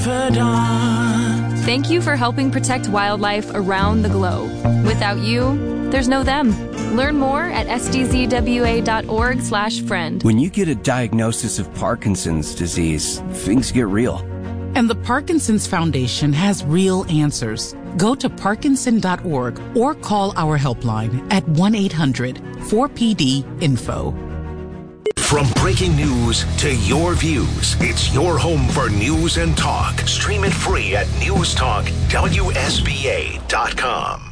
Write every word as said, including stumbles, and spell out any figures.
Thank you for helping protect wildlife around the globe. Without you, there's no them. Learn more at s d z w a dot org slash friend. When you get a diagnosis of Parkinson's disease, things get real. And the Parkinson's Foundation has real answers. Go to parkinson dot org or call our helpline at one eight hundred four P D info. From breaking news to your views, it's your home for news and talk. Stream it free at news talk w s b a dot com.